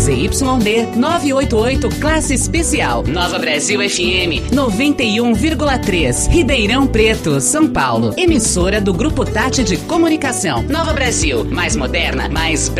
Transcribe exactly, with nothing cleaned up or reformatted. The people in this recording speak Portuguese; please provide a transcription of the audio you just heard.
Z Y D nove oito oito Classe Especial. Nova Brasil F M noventa e um vírgula três, Ribeirão Preto, São Paulo. Emissora do Grupo Tati de Comunicação. Nova Brasil, mais moderna, mais